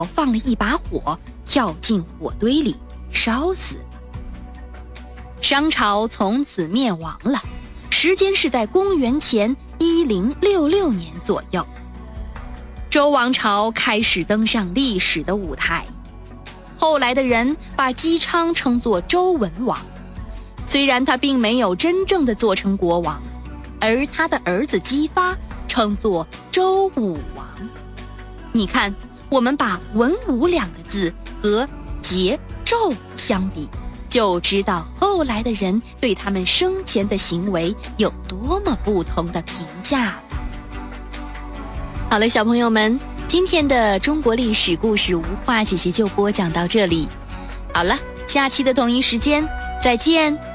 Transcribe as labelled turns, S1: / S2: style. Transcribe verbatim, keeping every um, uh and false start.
S1: 放了一把火，跳进火堆里烧死了。商朝从此灭亡了，时间是在公元前一零六六年左右。周王朝开始登上历史的舞台，后来的人把姬昌称作周文王，虽然他并没有真正的做成国王，而他的儿子姬发称作周武王。你看，我们把文武两个字和桀纣相比，就知道后来的人对他们生前的行为有多么不同的评价了。好了，小朋友们，今天的中国历史故事无话姐姐就播讲到这里。好了，下期的同一时间再见。